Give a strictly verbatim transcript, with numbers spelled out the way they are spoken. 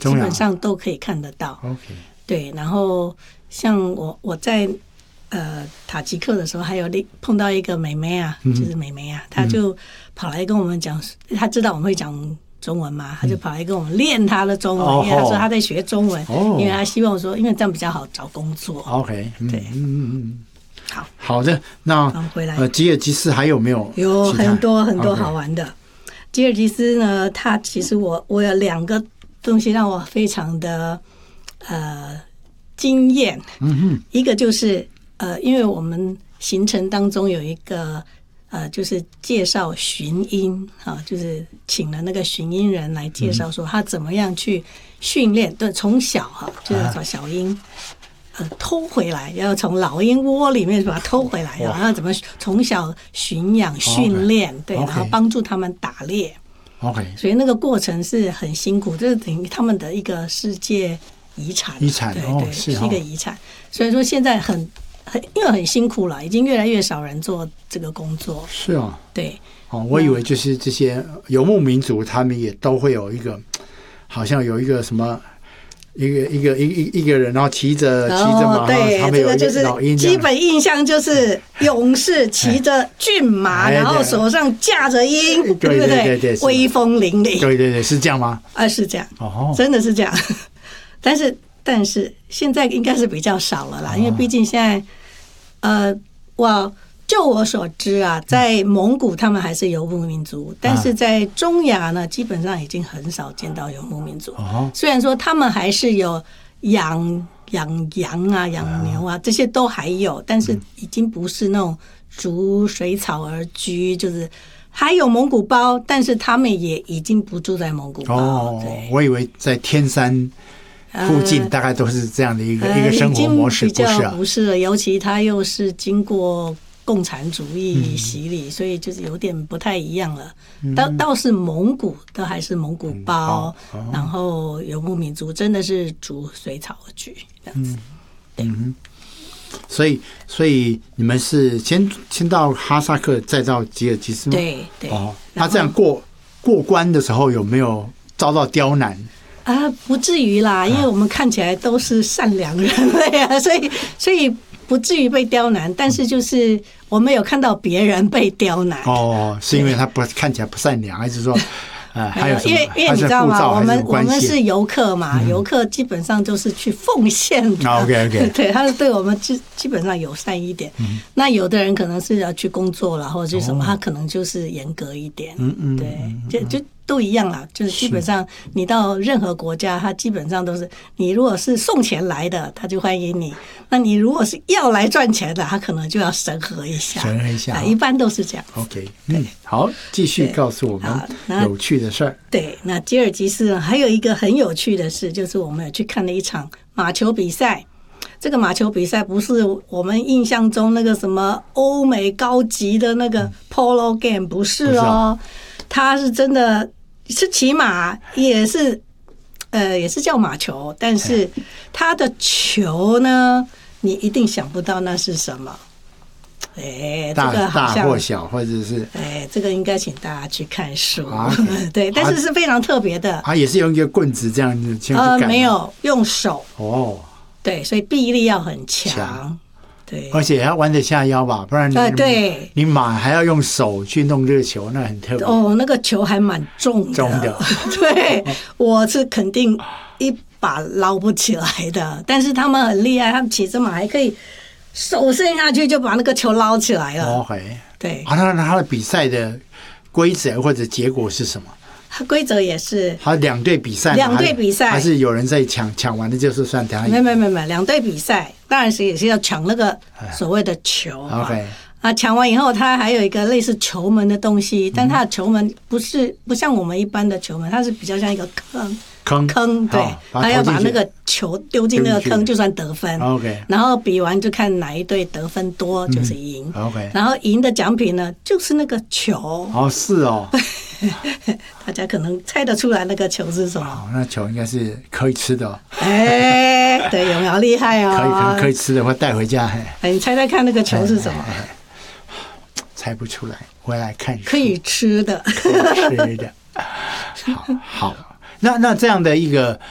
基本上都可以看得到。 OK， 对，然后像我我在呃塔吉克的时候，还有碰到一个妹妹啊，嗯、就是妹妹啊，她就跑来跟我们讲，她知道我们会讲中文嘛，她就跑来跟我们练她的中文，嗯、因为她说她在学中文，哦、因为她希望说，因为这样比较好找工作。 OK， 对，嗯嗯嗯。 好好的，那回来呃，吉尔吉斯还有没有？ 有很多很多好玩的。Okay. 吉尔吉斯呢，它其实我我有两个东西让我非常的呃惊艳。嗯哼，一个就是呃，因为我们行程当中有一个呃，就是介绍寻鹰啊，就是请了那个寻鹰人来介绍说他怎么样去训练，对，从小哈、啊，就是把小鹰。呃，偷回来，要从老鹰窝里面把它偷回来，然后怎么从小驯养训练， okay, 对， okay. 然后帮助他们打猎。 OK， 所以那个过程是很辛苦，这是等于他们的一个世界遗产， 遗产， 对对， 哦、是, 哦、 是一个遗产。所以说现在很很因为很辛苦了，已经越来越少人做这个工作。 是哦， 对。 哦，我以为就是这些游牧民族，他们也都会有一个，好像有一个什么。一个一个一一一个人，然后骑着骑着马， 对， 他们有一个老鹰， 基本印象就是勇士骑着骏马，然后手上架着鹰，对不对？对对，威风凛凛。 对对对，是这样吗？ 啊，是这样，哦，真的是这样。但是但是现在应该是比较少了啦，因为毕竟现在，呃，我。就我所知啊，在蒙古他们还是游牧民族，但是在中亚呢，基本上已经很少见到游牧民族。虽然说他们还是有养养羊啊、养牛啊，这些都还有，但是已经不是那种逐水草而居，就是还有蒙古包，但是他们也已经不住在蒙古包。 哦，我以为在天山。附近大概都是这样的一个、呃、一个生活模式， 不是啊？不是，尤其它又是经过共产主义洗礼，嗯、所以就是有点不太一样了。倒、嗯、倒是蒙古，都还是蒙古包，嗯哦、然后游牧民族真的是逐水草而居这样子。对， 嗯、所以所以你们是先先到哈萨克，再到吉尔吉斯吗？ 对对。 哦，那这样过过关的时候有没有遭到刁难？ 啊，不至于啦，因为我们看起来都是善良人类啊，所以所以不至于被刁难。但是就是我们有看到别人被刁难。 哦，是因为他不看起来不善良，还是说，呃，还有什么？ 因为因为你知道吗？我们我们是游客嘛，游客基本上都是去奉献的。 OK OK， 对，他是对我们基基本上友善一点。那有的人可能是要去工作了，或者是什么，他可能就是严格一点。嗯嗯，对，就就。都一样啦，就是基本上你到任何国家，它基本上都是你如果是送钱来的，他就欢迎你；那你如果是要来赚钱的，他可能就要审核一下。 审核一下， 一般都是这样。 OK， 嗯，好，继续告诉我们有趣的事儿。 对，那吉尔吉斯还有一个很有趣的事，就是我们有去看了一场马球比赛。这个马球比赛不是我们印象中那个什么欧美高级的那个 polo game， 不是哦。他是真的是骑马，也是呃也是叫马球，但是他的球呢，你一定想不到那是什么。哎，这个好像大或小，或者是哎，这个应该请大家去看书。啊、对，但是是非常特别的。 他也是用一个棍子这样子， 呃，没有用手哦。 对，所以臂力要很强。对， 而且要弯得下腰吧，不然你、呃、 对你马还要用手去弄这个球，那很特别。 哦，那个球还蛮重的， 重的。 对，我是肯定一把捞不起来的。但是他们很厉害，他们骑着马还可以手伸下去就把那个球捞起来了。 OK， 对。 啊，那他的比赛的规则或者结果是什么？ 规则也是， 他两队比赛， 两队比赛， 还是有人在抢，抢完了就是算他赢。 没没没没，两队比赛，当然是也是要抢那个所谓的球。 OK， 啊，抢完以后，它还有一个类似球门的东西，但它的球门不是不像我们一般的球门，它是比较像一个坑。 坑坑对，他要把那个球丢进那个坑，就算得分。 OK， 然后比完就看哪一队得分多就是赢。 嗯、OK， 然后赢的奖品呢，就是那个球。 哦，是哦。 大家可能猜得出来那个球是什么？ 哦，那球应该是可以吃的、哦。 哎、欸，对，有没有厉害哦？ 可以，可能可以吃的，或带回家。 哎，你猜猜看那个球是什么？ 哎哎哎、猜不出来，回来看。 可以吃的， 可以吃的。好好。那那这样的一个